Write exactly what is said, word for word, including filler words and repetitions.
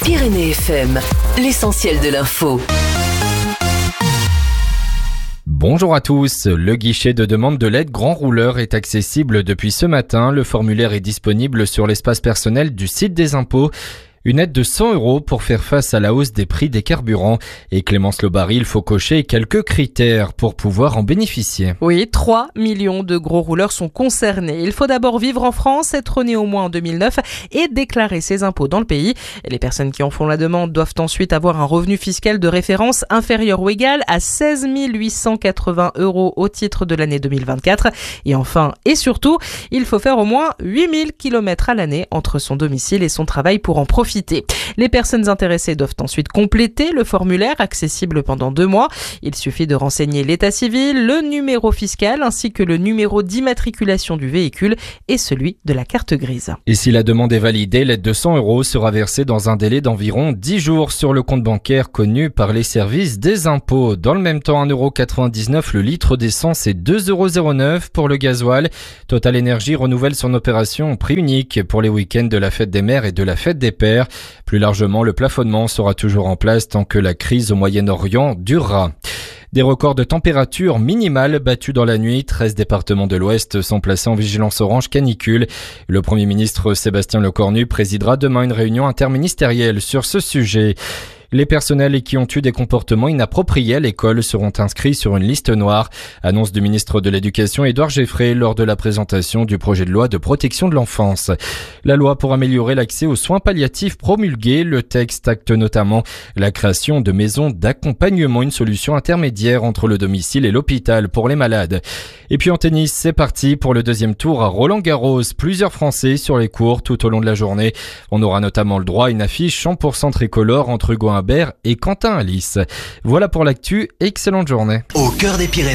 Pyrénées F M, l'essentiel de l'info. Bonjour à tous, le guichet de demande de l'aide Grand Rouleur est accessible depuis ce matin. Le formulaire est disponible sur l'espace personnel du site des impôts. Une aide de cent euros pour faire face à la hausse des prix des carburants. Et Clémence Lobary, il faut cocher quelques critères pour pouvoir en bénéficier. Oui, trois millions de gros rouleurs sont concernés. Il faut d'abord vivre en France, être né au moins en deux mille neuf et déclarer ses impôts dans le pays. Et les personnes qui en font la demande doivent ensuite avoir un revenu fiscal de référence inférieur ou égal à seize mille huit cent quatre-vingts euros au titre de l'année deux mille vingt-quatre. Et enfin et surtout, il faut faire au moins huit mille kilomètres à l'année entre son domicile et son travail pour en profiter. Les personnes intéressées doivent ensuite compléter le formulaire accessible pendant deux mois. Il suffit de renseigner l'état civil, le numéro fiscal ainsi que le numéro d'immatriculation du véhicule et celui de la carte grise. Et si la demande est validée, l'aide de cent euros sera versée dans un délai d'environ dix jours sur le compte bancaire connu par les services des impôts. Dans le même temps, un euro quatre-vingt-dix-neuf le litre d'essence et deux euros zéro neuf pour le gasoil. Total Énergie renouvelle son opération prix unique pour les week-ends de la fête des mères et de la fête des pères. Plus largement, le plafonnement sera toujours en place tant que la crise au Moyen-Orient durera. Des records de température minimale battus dans la nuit. treize départements de l'Ouest sont placés en vigilance orange canicule. Le Premier ministre Sébastien Lecornu présidera demain une réunion interministérielle sur ce sujet. Les personnels qui ont eu des comportements inappropriés à l'école seront inscrits sur une liste noire. Annonce du ministre de l'Éducation Édouard Geffray lors de la présentation du projet de loi de protection de l'enfance. La loi pour améliorer l'accès aux soins palliatifs promulguée, le texte acte notamment la création de maisons d'accompagnement, une solution intermédiaire entre le domicile et l'hôpital pour les malades. Et puis en tennis, c'est parti pour le deuxième tour à Roland-Garros. Plusieurs Français sur les courts tout au long de la journée. On aura notamment le droit à une affiche cent pour cent tricolore entre Hugo Humbert et Quentin Alice. Voilà pour l'actu, excellente journée. Au cœur des Pyrénées.